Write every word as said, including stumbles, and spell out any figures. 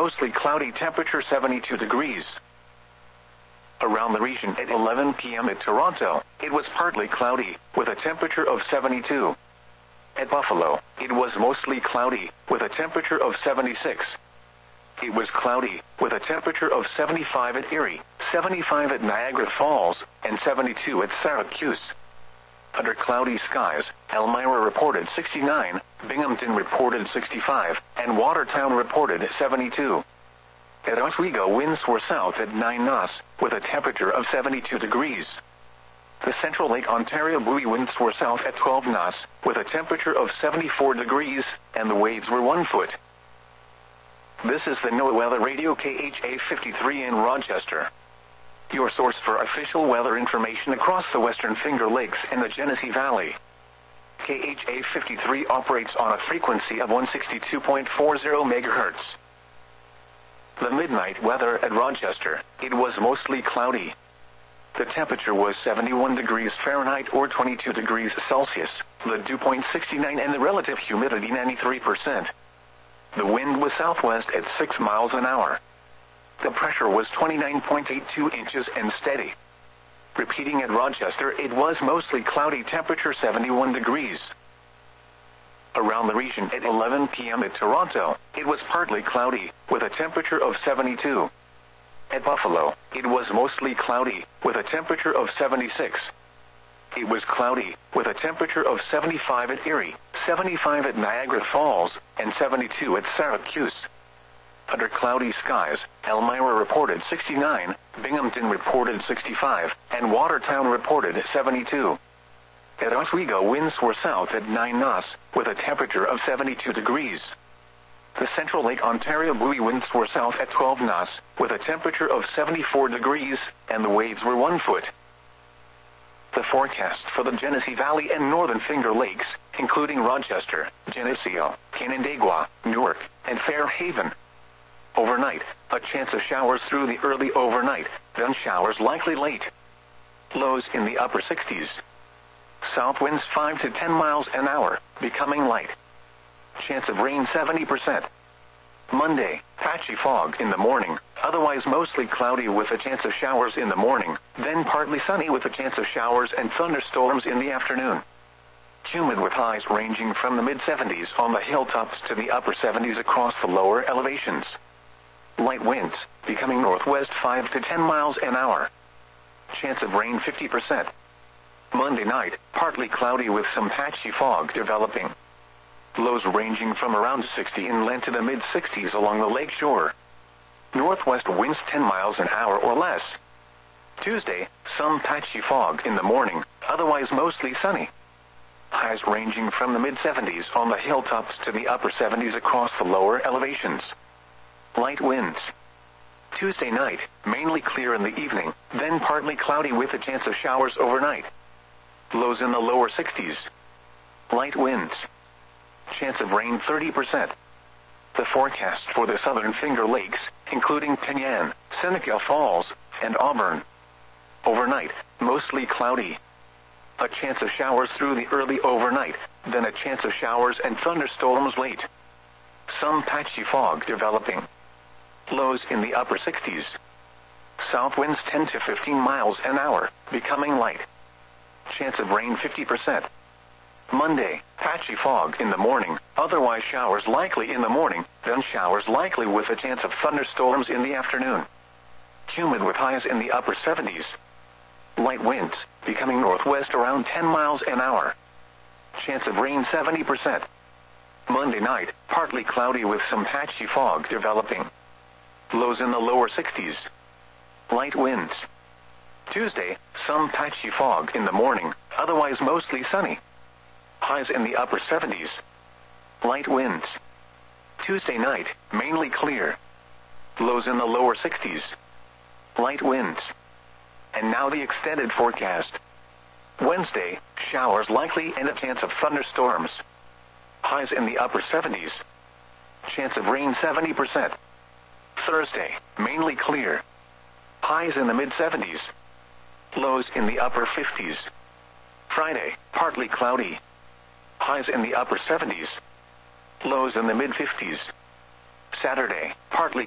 mostly cloudy, temperature seventy-two degrees. Around the region at eleven p m at Toronto, it was partly cloudy, with a temperature of seventy-two. At Buffalo, it was mostly cloudy, with a temperature of seventy-six. It was cloudy, with a temperature of seventy-five at Erie, seventy-five at Niagara Falls, and seventy-two at Syracuse. Under cloudy skies, Elmira reported sixty-nine, Binghamton reported sixty-five, and Watertown reported seventy-two. At Oswego, winds were south at nine knots, with a temperature of seventy-two degrees. The Central Lake Ontario buoy winds were south at twelve knots, with a temperature of seventy-four degrees, and the waves were one foot. This is the NOAA Weather Radio K H A fifty-three in Rochester, your source for official weather information across the Western Finger Lakes and the Genesee Valley. K H A fifty-three operates on a frequency of one sixty-two point four zero megahertz. The midnight weather at Rochester, it was mostly cloudy. The temperature was seventy-one degrees Fahrenheit or twenty-two degrees Celsius, the dew point sixty-nine and the relative humidity ninety-three percent. The wind was southwest at six miles an hour. The pressure was twenty-nine point eight two inches and steady. Repeating at Rochester, it was mostly cloudy, temperature seventy-one degrees. Around the region at eleven p m at Toronto, it was partly cloudy, with a temperature of seventy-two. At Buffalo, it was mostly cloudy, with a temperature of seventy-six. It was cloudy, with a temperature of seventy-five at Erie, seventy-five at Niagara Falls, and seventy-two at Syracuse. Under cloudy skies, Elmira reported sixty-nine, Binghamton reported sixty-five, and Watertown reported seventy-two. At Oswego, winds were south at nine knots, with a temperature of seventy-two degrees. The Central Lake Ontario buoy winds were south at twelve knots, with a temperature of seventy-four degrees, and the waves were one foot. The forecast for the Genesee Valley and Northern Finger Lakes, including Rochester, Geneseo, Canandaigua, Newark, and Fairhaven. Overnight, a chance of showers through the early overnight, then showers likely late. Lows in the upper sixties. South winds five to ten miles an hour, becoming light. Chance of rain seventy percent. Monday, patchy fog in the morning, otherwise mostly cloudy with a chance of showers in the morning, then partly sunny with a chance of showers and thunderstorms in the afternoon. Humid with highs ranging from the mid seventies on the hilltops to the upper seventies across the lower elevations. Light winds, becoming northwest five to ten miles an hour. Chance of rain fifty percent. Monday night, partly cloudy with some patchy fog developing. Lows ranging from around sixty inland to the mid sixties along the lake shore. Northwest winds ten miles an hour or less. Tuesday, some patchy fog in the morning, otherwise mostly sunny. Highs ranging from the mid seventies on the hilltops to the upper seventies across the lower elevations. Light winds. Tuesday night, mainly clear in the evening, then partly cloudy with a chance of showers overnight. Lows in the lower sixties. Light winds. Chance of rain thirty percent. The forecast for the Southern Finger Lakes, including Penyan, Seneca Falls, and Auburn. Overnight, mostly cloudy. A chance of showers through the early overnight, then a chance of showers and thunderstorms late. Some patchy fog developing. Lows in the upper sixties. South winds ten to fifteen miles an hour, becoming light. Chance of rain fifty percent. Monday, patchy fog in the morning, otherwise showers likely in the morning, then showers likely with a chance of thunderstorms in the afternoon. Humid with highs in the upper seventies. Light winds, becoming northwest around ten miles an hour. Chance of rain seventy percent. Monday night, partly cloudy with some patchy fog developing. Lows in the lower sixties. Light winds. Tuesday, some patchy fog in the morning, otherwise mostly sunny. Highs in the upper seventies. Light winds. Tuesday night, mainly clear. Lows in the lower sixties. Light winds. And now the extended forecast. Wednesday, showers likely and a chance of thunderstorms. Highs in the upper seventies. Chance of rain seventy percent. Thursday, mainly clear. Highs in the mid seventies. Lows in the upper fifties. Friday, partly cloudy. Highs in the upper seventies. Lows in the mid fifties. Saturday, partly